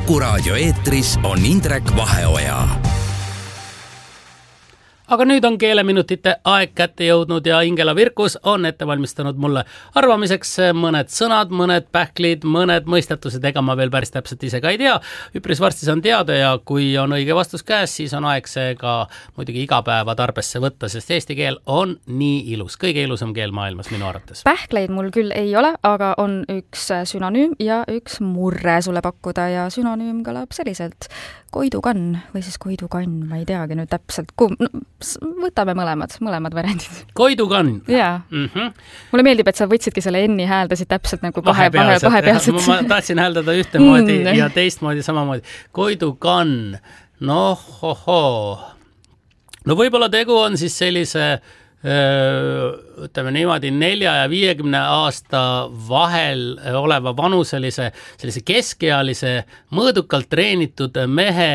Kuku Raadio eetris on Indrek Vaheoja. Aga nüüd on keeleminutite aeg kätte jõudnud ja Ingela Virkus on ette valmistanud mulle arvamiseks mõned sõnad, mõned pähklid, mõned mõistatused, ega ma veel päris täpselt ise ka ei tea. Üpris varsti see on teada ja kui on õige vastus käes, siis on aeg see ka muidugi igapäeva tarbesse võtta, sest eesti keel on nii ilus, kõige ilusam keel maailmas minu arvates. Pähkleid mul küll ei ole, aga on üks sünonüüm ja üks murre sulle pakkuda ja sünonüüm kõlab selliselt. Koidukann või siis koidukann, ma ei teagi nüüd täpselt. Võtame mõlemad variandid. Koidukann? Jaa. Mulle meeldib, et sa võtsidki selle enni hääldasid täpselt nagu kahepealselt. Ma tahtsin hääldada ühtemoodi ja teistmoodi samamoodi. Koidukann. No võib-olla tegu on siis sellise ütleme niimoodi 4 ja 50 aasta vahel oleva vanuselise sellise keskealise mõõdukalt treenitud mehe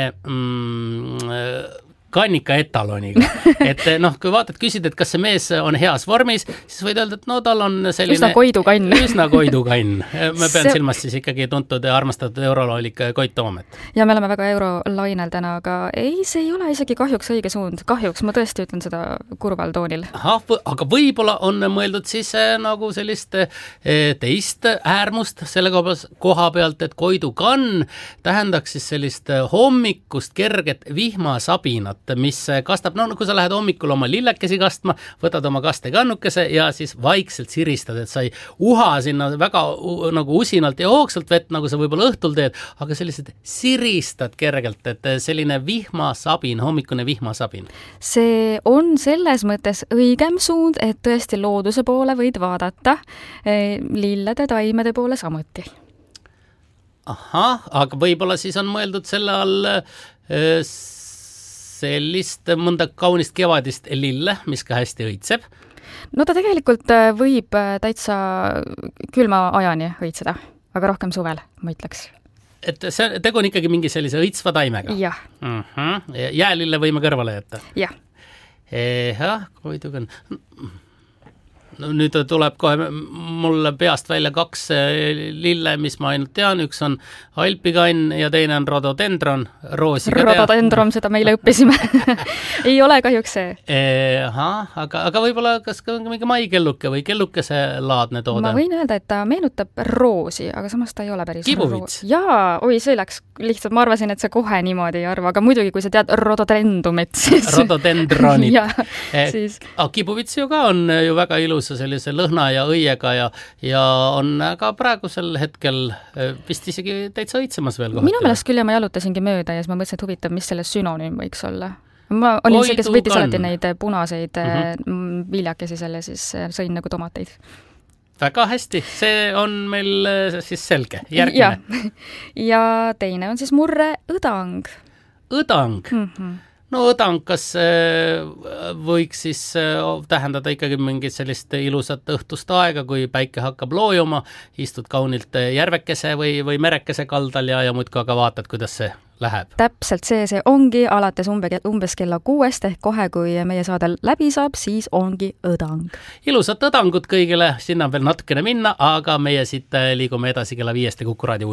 kannika etaloniga. Et kui vaatad, küsid, et kas see mees on heas vormis, siis võid öelda, et tal on selline... Üsna koidukann. Ma pean silmas siis ikkagi tuntud ja armastatud euroloolik Koit Toomet. Ja me oleme väga eurolainel täna, aga ei, see ei ole isegi kahjuks õige suund. Kahjuks, ma tõesti ütlen seda kurval toonil. Aga võib-olla on mõeldud siis nagu sellist teist äärmust selle koha pealt, et koidukann tähendaks siis sellist hommikust kerget vihmasabinat, mis kastab, kui sa lähed hommikul oma lillekesi kastma, võtad oma kastekannukese ja siis vaikselt siristad, et sa ei uha sinna väga nagu usinalt ja hoogsalt vett, nagu sa võib-olla õhtul teed, aga sellised siristad kergelt, et selline vihmasabin, hommikune vihmasabin. See on selles mõttes õigem suund, et tõesti looduse poole võid vaadata, lillede, taimede poole samuti. Aga võib-olla siis on mõeldud selle all sellist mõnda kaunist kevadist lille, mis ka hästi õitseb. No ta tegelikult võib täitsa külma ajani õitseda, aga rohkem suvel, ma ütleks. Et tegu on ikkagi mingi sellise õitsva taimega? Jah. Jäälille võime kõrvale jätta? Jah. Koidukann. Nüüd tuleb kohe mulle peast välja 2 lille, mis ma ainult tean. Üks on alpikann ja teine on rododendron. Rododendron, seda meile õppisime. Ei ole kahjuks see. Aga võib-olla kas mingi maikelluke või kellukese laadne toode? Ma võin öelda, et ta meenutab roosi, aga samas ta ei ole päris Kibuvits? Jaa, see läks lihtsalt, ma arvasin, et sa kohe niimoodi ei arva, aga muidugi, kui sa tead rododendumit, siis... Rododendronit. Siis... Kibuvits ju ka on ju väga ilus sellise lõhna ja õiega ja on ka praegusel hetkel vist isegi täitsa õitsemas veel kohati. Minu meelest küll ja ma jalutasingi mööda ja siis ma mõtlesin, et huvitav, mis selle sünonüüm võiks olla. Ma olin see, kes võttis alati neid punaseid viljakesi selle, siis sõin nagu tomateid. Väga hästi, see on meil siis selge. Järgmine. Ja teine on siis murre õdang. Õdang? Õdang, kas võiks siis tähendada ikkagi mingit sellist ilusat õhtust aega, kui päike hakkab loojuma, istud kaunilt järvekese või merekese kaldal ja muudkui aga vaatad, kuidas see läheb. Täpselt see ongi alates umbes kella 6 ehk kohe, kui meie saade läbi saab, siis ongi õdang. Ilusat õdangut kõigile, sinna on veel natukene minna, aga meie siit liigume edasi kella 5 Kuku Raadio